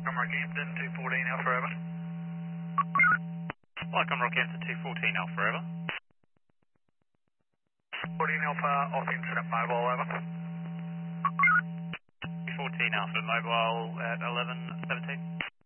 I'm Rockhampton, 214 Alpha Forever. Welcome Rockhampton 214 Alpha Forever. 14 Alpha, off incident mobile, over. 214 Alpha Mobile at 11:17.